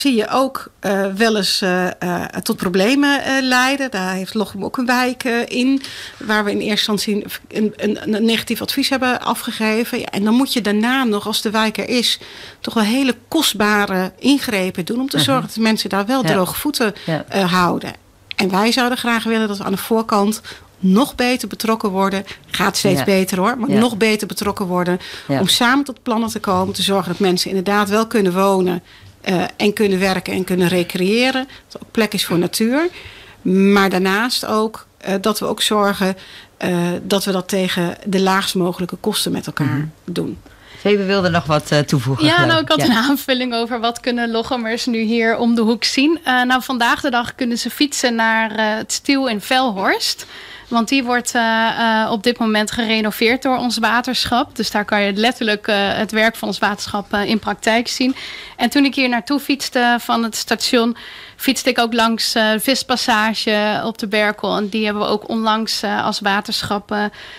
zie je ook wel eens tot problemen leiden. Daar heeft Lochem ook een wijk in, waar we in eerste instantie een negatief advies hebben afgegeven. Ja, en dan moet je daarna nog, als de wijk er is, toch wel hele kostbare ingrepen doen om te zorgen dat de mensen daar wel droge voeten houden. En wij zouden graag willen dat we aan de voorkant nog beter betrokken worden. Gaat steeds beter hoor, maar nog beter betrokken worden. Om samen tot plannen te komen, te zorgen dat mensen inderdaad wel kunnen wonen en kunnen werken en kunnen recreëren. Dat er ook plek is voor natuur. Maar daarnaast ook dat we ook zorgen dat we dat tegen de laagst mogelijke kosten met elkaar doen. Febe wilde nog wat toevoegen. Ja, nou, ik had een aanvulling over wat kunnen Lochemers nu hier om de hoek zien. Nou, vandaag de dag kunnen ze fietsen naar het Stiel in Velhorst. Want die wordt op dit moment gerenoveerd door ons waterschap. Dus daar kan je letterlijk het werk van ons waterschap in praktijk zien. En toen ik hier naartoe fietste van het station, fietste ik ook langs de vispassage op de Berkel. En die hebben we ook onlangs als waterschap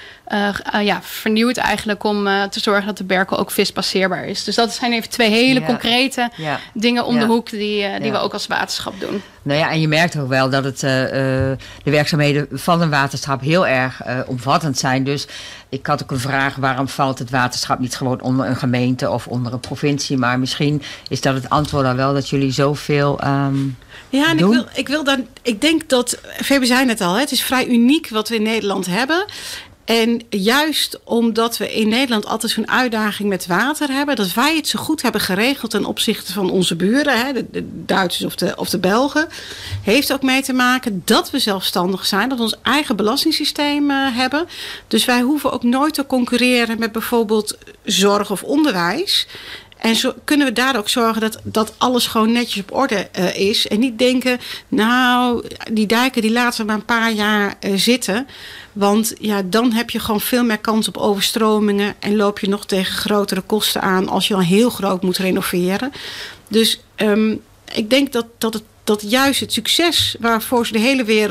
vernieuwd eigenlijk om te zorgen dat de Berkel ook vispasseerbaar is. Dus dat zijn even twee hele concrete dingen om de hoek die we ook als waterschap doen. Nou ja, en je merkt ook wel dat het de werkzaamheden van een waterschap heel erg omvattend zijn. Dus ik had ook een vraag, waarom valt het waterschap niet gewoon onder een gemeente of onder een provincie? Maar misschien is dat het antwoord dan wel, dat jullie zoveel doen. Ik denk dat, Febe zei het al, het is vrij uniek wat we in Nederland hebben. En juist omdat we in Nederland altijd zo'n uitdaging met water hebben, dat wij het zo goed hebben geregeld ten opzichte van onze buren, de Duitsers of de Belgen, heeft ook mee te maken dat we zelfstandig zijn, dat we ons eigen belastingssysteem hebben. Dus wij hoeven ook nooit te concurreren met bijvoorbeeld zorg of onderwijs. En zo kunnen we daar ook zorgen dat alles gewoon netjes op orde is. En niet denken, nou, die dijken die laten we maar een paar jaar zitten. Want ja, dan heb je gewoon veel meer kans op overstromingen. En loop je nog tegen grotere kosten aan als je al heel groot moet renoveren. Dus ik denk dat juist het succes waarvoor ze in de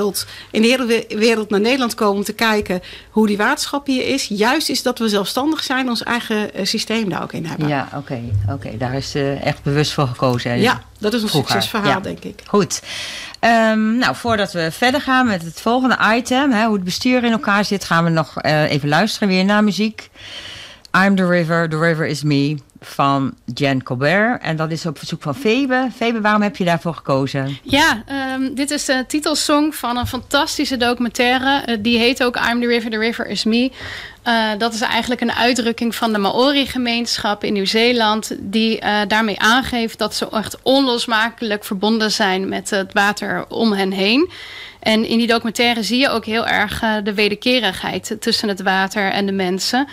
hele wereld naar Nederland komen om te kijken hoe die waterschap hier is, juist is dat we zelfstandig zijn en ons eigen systeem daar ook in hebben. Ja, oké. Daar is echt bewust voor gekozen. Ja, dat is een succesverhaal, denk ik. Goed. Nou, voordat we verder gaan met het volgende item, hoe het bestuur in elkaar zit, gaan we nog even luisteren weer naar muziek. I'm the River is Me van Jen Colbert. En dat is op verzoek van Febe. Febe, waarom heb je daarvoor gekozen? Ja, dit is de titelsong van een fantastische documentaire. Die heet ook I'm the River is Me. Dat is eigenlijk een uitdrukking van de Maori-gemeenschap in Nieuw-Zeeland, die daarmee aangeeft dat ze echt onlosmakelijk verbonden zijn met het water om hen heen. En in die documentaire zie je ook heel erg de wederkerigheid tussen het water en de mensen.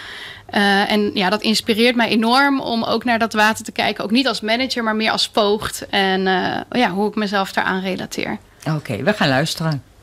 En ja, dat inspireert mij enorm om ook naar dat water te kijken. Ook niet als manager, maar meer als voogd. En hoe ik mezelf daaraan relateer. Oké, we gaan luisteren.